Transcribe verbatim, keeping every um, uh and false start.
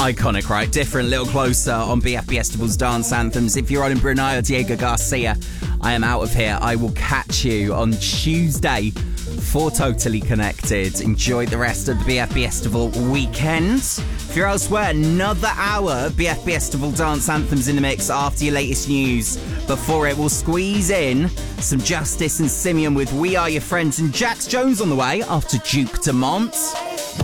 Iconic, right? Different, little closer on B F B Estival's Dance Anthems. If you're on in Brunei or Diego Garcia, I am out of here. I will catch you on Tuesday for Totally Connected. Enjoy the rest of the B F B Estival weekend. If you're elsewhere, another hour of B F B Estival Dance Anthems in the mix after your latest news. Before it, we'll squeeze in some Justice and Simeon with We Are Your Friends, and Jax Jones on the way after Duke Dumont.